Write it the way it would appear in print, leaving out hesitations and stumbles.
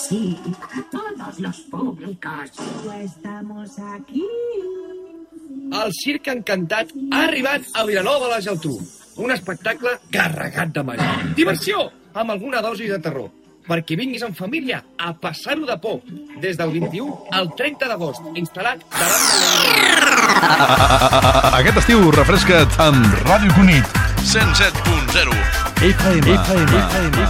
Sí, todos los públicos. Estamos aquí. El Circ Encantat ha arribat a Vilanova de la Geltrú. Un espectacle carregat de màgia. Diversió, amb alguna dosi de terror. Perquè vinguis en família a passar-ho de por. Des del 21 al 30 d'agost, instal·lat davant de Aquest estiu refresca't amb Ràdio Cunit 107.0 FM.